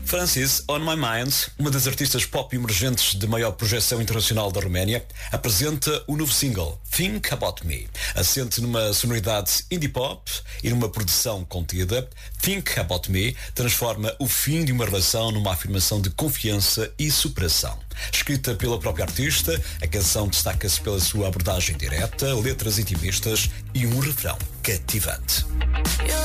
Francis On My Mind, uma das artistas pop emergentes de maior projeção internacional da Roménia, apresenta o novo single Think About Me. Assente numa sonoridade indie pop e numa produção contida, Think About Me transforma o fim de uma relação numa afirmação de confiança e superação. Escrita pela própria artista, a canção destaca-se pela sua abordagem direta, letras intimistas e um refrão cativante.